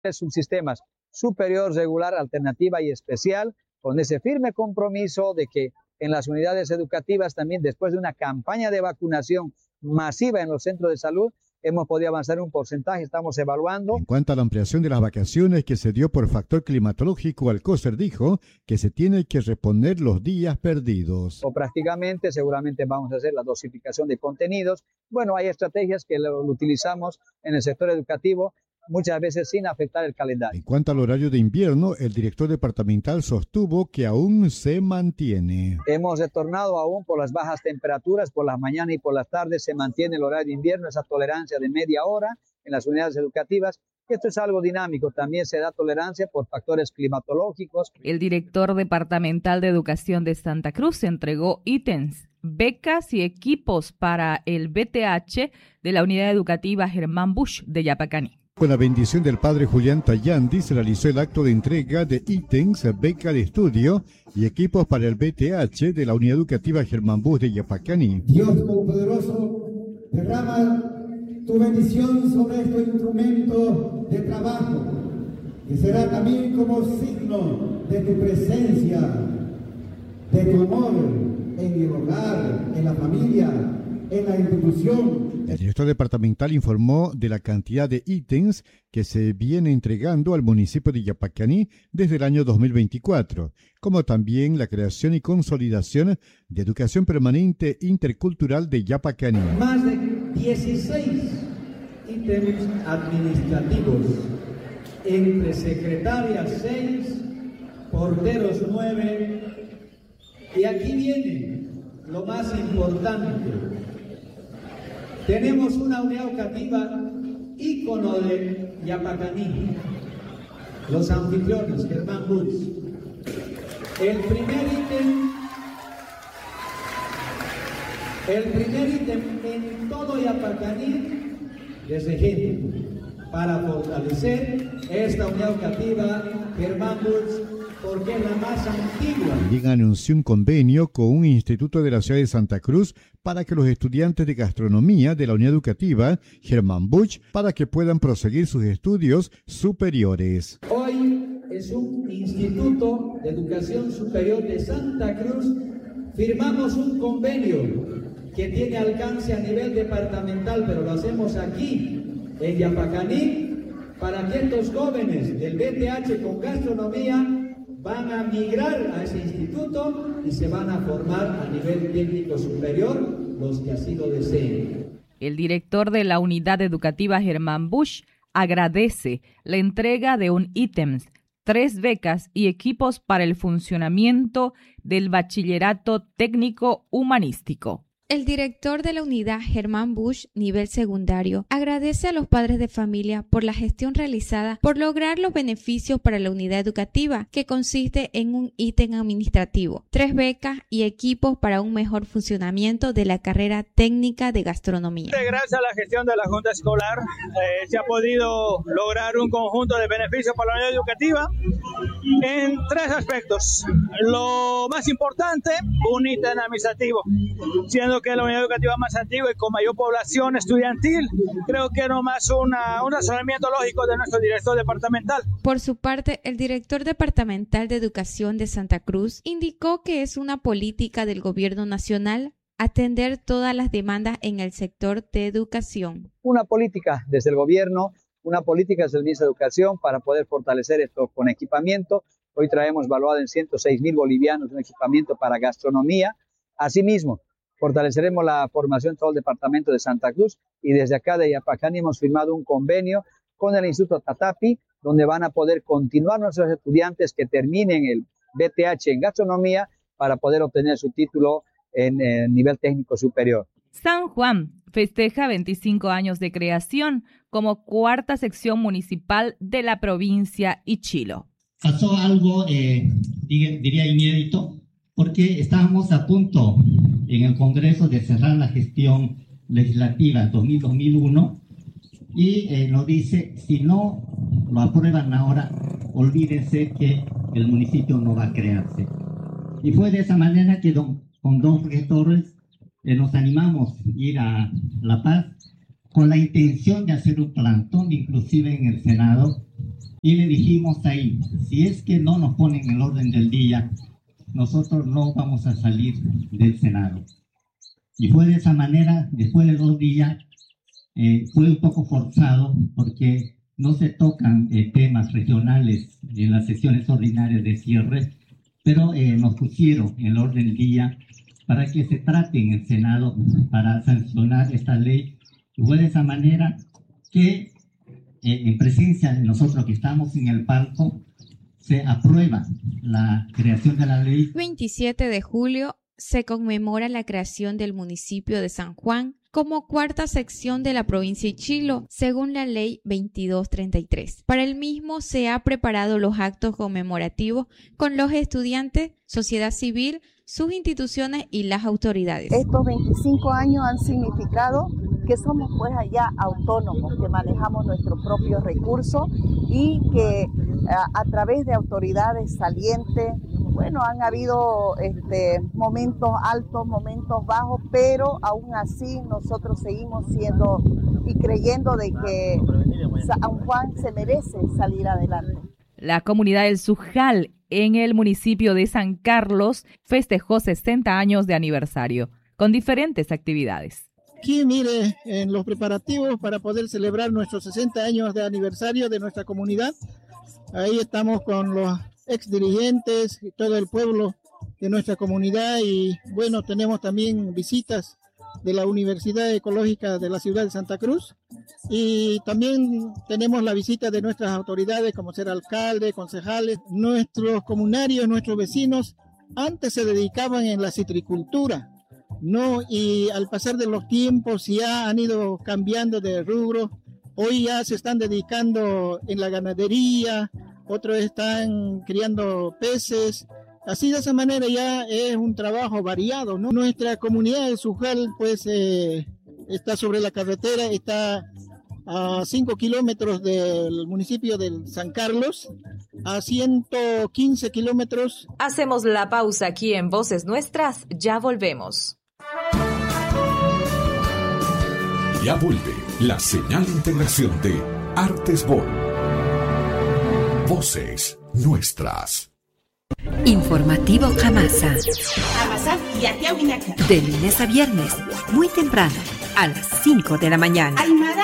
subsistemas superior, regular, alternativa y especial, con ese firme compromiso de que en las unidades educativas también, después de una campaña de vacunación masiva en los centros de salud, hemos podido avanzar un porcentaje, estamos evaluando. En cuanto a la ampliación de las vacaciones que se dio por factor climatológico, Alcocer dijo que se tiene que reponer los días perdidos. O prácticamente, seguramente vamos a hacer la dosificación de contenidos. Bueno, hay estrategias que lo utilizamos en el sector educativo, muchas veces sin afectar el calendario. En cuanto al horario de invierno, el director departamental sostuvo que aún se mantiene. Hemos retornado aún por las bajas temperaturas, por las mañanas y por las tardes se mantiene el horario de invierno, esa tolerancia de media hora en las unidades educativas. Esto es algo dinámico, también se da tolerancia por factores climatológicos. El director departamental de Educación de Santa Cruz entregó ítems, becas y equipos para el BTH de la Unidad Educativa Germán Busch de Yapacaní. Con la bendición del padre Julián Tayandi se realizó el acto de entrega de ítems, beca de estudio y equipos para el BTH de la Unidad Educativa Germán Busch de Yapacaní. Dios Todopoderoso, derrama tu bendición sobre estos instrumentos de trabajo, que será también como signo de tu presencia, de tu amor en el hogar, en la familia, en la institución. El director departamental informó de la cantidad de ítems que se viene entregando al municipio de Yapacaní desde el año 2024, como también la creación y consolidación de educación permanente intercultural de Yapacaní. Más de 16 ítems administrativos, entre secretarias 6, porteros 9, y aquí viene lo más importante. Tenemos una unidad educativa ícono de Yapacaní, los anfitriones, Germán Busch. El primer ítem en todo Yapacaní, desde gente, para fortalecer esta unidad educativa Germán Busch, porque es la más antigua. También anunció un convenio con un instituto de la ciudad de Santa Cruz para que los estudiantes de gastronomía de la unidad educativa Germán Busch para que puedan proseguir sus estudios superiores. Hoy es un instituto de educación superior de Santa Cruz. Firmamos un convenio que tiene alcance a nivel departamental, pero lo hacemos aquí en Yapacaní para que estos jóvenes del BTH con gastronomía van a migrar a ese instituto y se van a formar a nivel técnico superior los que así lo deseen. El director de la Unidad Educativa Germán Busch agradece la entrega de un ítems, 3 becas y equipos para el funcionamiento del bachillerato técnico humanístico. El director de la unidad Germán Busch, nivel secundario, agradece a los padres de familia por la gestión realizada por lograr los beneficios para la unidad educativa, que consiste en un ítem administrativo, 3 becas y equipos para un mejor funcionamiento de la carrera técnica de gastronomía. Gracias a la gestión de la Junta Escolar se ha podido lograr un conjunto de beneficios para la unidad educativa en 3 aspectos. Lo más importante, un ítem administrativo, siendo que la unidad educativa más antigua y con mayor población estudiantil, creo que era más un razonamiento lógico de nuestro director departamental. Por su parte, el director departamental de Educación de Santa Cruz indicó que es una política del gobierno nacional atender todas las demandas en el sector de educación. Una política desde el gobierno, una política desde el Ministerio de Educación para poder fortalecer esto con equipamiento. Hoy traemos valuado en 106,000 bolivianos un equipamiento para gastronomía. Asimismo, fortaleceremos la formación en todo el departamento de Santa Cruz y desde acá de Yapacaní hemos firmado un convenio con el Instituto Tatapi, donde van a poder continuar nuestros estudiantes que terminen el BTH en gastronomía para poder obtener su título en nivel técnico superior. San Juan festeja 25 años de creación como 4ª sección municipal de la provincia Ichilo. Pasó algo, diría inédito, porque estábamos a punto en el Congreso de cerrar la gestión legislativa 2000-2001 y nos dice, si no lo aprueban ahora, olvídense que el municipio no va a crearse. Y fue de esa manera que con don Jorge Torres nos animamos a ir a La Paz con la intención de hacer un plantón, inclusive en el Senado, Y le dijimos ahí, si es que no nos ponen en el orden del día, nosotros no vamos a salir del Senado. Y fue de esa manera, después de 2 días, fue un poco forzado porque no se tocan temas regionales en las sesiones ordinarias de cierre, pero nos pusieron en el orden del día para que se trate en el Senado para sancionar esta ley. Y fue de esa manera que en presencia de nosotros que estamos en el palco, se aprueba la creación de la ley. 27 de julio se conmemora la creación del municipio de San Juan como 4ª sección de la provincia de Chilo, según la ley 2233. Para el mismo se han preparado los actos conmemorativos con los estudiantes, sociedad civil, sus instituciones y las autoridades. Estos 25 años han significado que somos pues allá autónomos, que manejamos nuestros propios recursos y que a través de autoridades salientes, bueno, han habido momentos altos, momentos bajos, pero aún así nosotros seguimos siendo y creyendo de que San Juan se merece salir adelante. La comunidad del Zujal en el municipio de San Carlos festejó 60 años de aniversario con diferentes actividades. Aquí, mire, en los preparativos para poder celebrar nuestros 60 años de aniversario de nuestra comunidad. Ahí estamos con los ex dirigentes y todo el pueblo de nuestra comunidad y bueno, tenemos también visitas de la Universidad Ecológica de la ciudad de Santa Cruz y también tenemos la visita de nuestras autoridades como ser alcalde, concejales. Nuestros comunarios, nuestros vecinos antes se dedicaban en la citricultura, ¿no? Y al pasar de los tiempos ya han ido cambiando de rubro. Hoy ya se están dedicando en la ganadería, otros están criando peces. Así de esa manera ya es un trabajo variado, ¿no? Nuestra comunidad de Zujal pues está sobre la carretera, está a 5 kilómetros del municipio de San Carlos, a 115 kilómetros. Hacemos la pausa aquí en Voces Nuestras, ya volvemos. Ya vuelve la señal de integración de Artesbol. Voces Nuestras. Informativo Jamasa. De lunes a viernes, muy temprano, a las 5 de la mañana.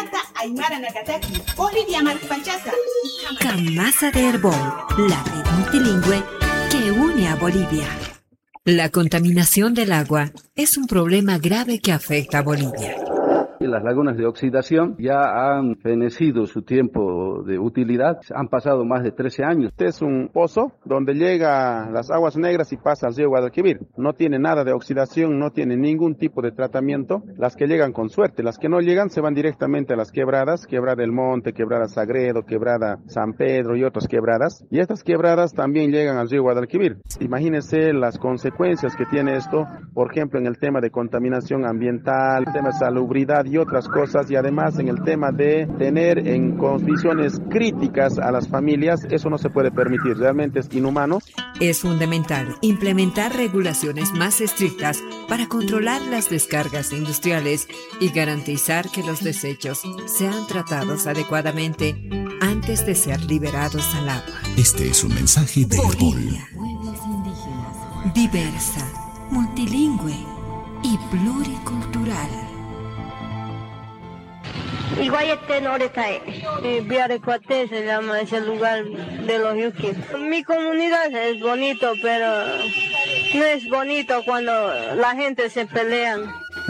Jamasa de Herbol, la red multilingüe que une a Bolivia. La contaminación del agua es un problema grave que afecta a Bolivia. Las lagunas de oxidación ya han fenecido su tiempo de utilidad, han pasado más de 13 años. Este es un pozo donde llega las aguas negras y pasa al río Guadalquivir. No tiene nada de oxidación, no tiene ningún tipo de tratamiento. Las que llegan con suerte, las que no llegan se van directamente a las quebradas, Quebrada del Monte, Quebrada Sagredo, Quebrada San Pedro y otras quebradas. Y estas quebradas también llegan al río Guadalquivir. Imagínense las consecuencias que tiene esto, por ejemplo, en el tema de contaminación ambiental, el tema de salubridad y otras cosas, y además en el tema de tener en condiciones críticas a las familias, eso no se puede permitir, realmente es inhumano. Es fundamental implementar regulaciones más estrictas para controlar las descargas industriales y garantizar que los desechos sean tratados adecuadamente antes de ser liberados al agua. Este es un mensaje de Bolivia. Diversa, multilingüe y pluricultural. Iguayete Noretae, Viarecuate se llama ese lugar de los yuquis. Mi comunidad es bonito, pero no es bonito cuando la gente se pelea.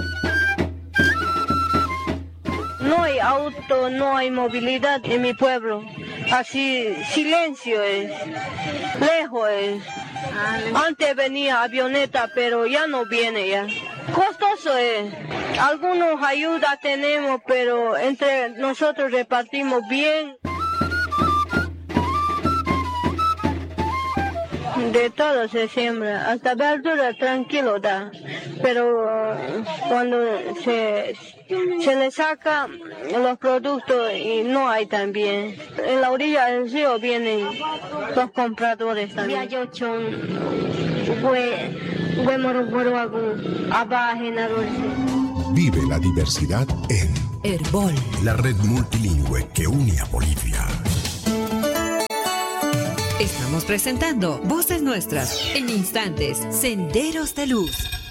No hay auto, no hay movilidad en mi pueblo. Así, silencio es, lejos es. Antes venía avioneta, pero ya no viene ya. Costoso es. Algunos ayuda tenemos, pero entre nosotros repartimos bien. De todo se siembra, hasta verdura tranquilo da, pero cuando se le saca los productos y no hay también. En la orilla del río vienen los compradores también. Vive la diversidad en Herbol, la red multilingüe que une a Bolivia. Estamos presentando Voces Nuestras, en instantes, Senderos de Luz.